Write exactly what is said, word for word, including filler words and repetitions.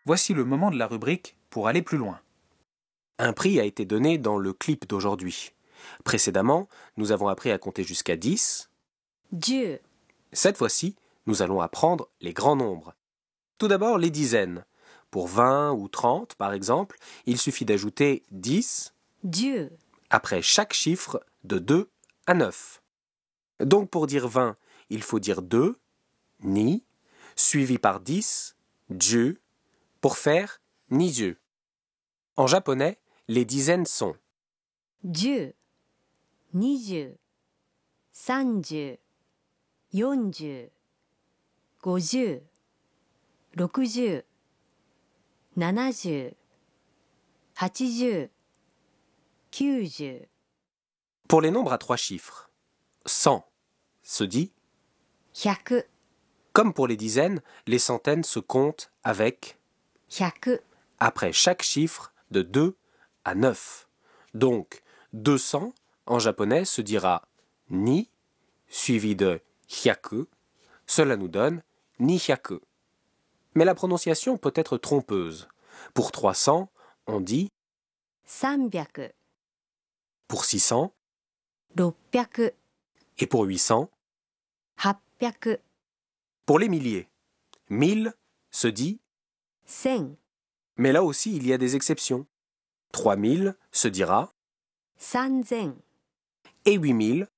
Voici le moment de la rubrique pour aller plus loin. Un prix a été donné dans le clip d'aujourd'hui. Précédemment, nous avons appris à compter jusqu'à dix. 十、 Cette fois-ci, nous allons apprendre les grands nombres. Tout d'abord, les dizaines. Pour vingt ou trente, par exemple, il suffit d'ajouter dix 十、 après chaque chiffre de deux à neuf. Donc pour dire vingt, il faut dire deux, ni, suivi par dix, ju, pour faire ni-ju. En japonais, les dizaines sont 十、二十、三十、四十、五十、六十、七十、八十、九十。 pour les nombres à trois chiffres. cent se dit, 百、 comme pour les dizaines, les centaines se comptent avec, 百、 après chaque chiffre de deux à neuf. Donc, deux cents en japonais se dira ni, suivi de hyaku. Cela nous donne ni hyaku. Mais la prononciation peut être trompeuse. Pour trois cents, on dit, 三百、 pour six cents 六百、 et pour huit cents. 八百、 Pour les milliers, mille se dit, 千、 mais là aussi il y a des exceptions. trois mille se dira 三千、 et huit mille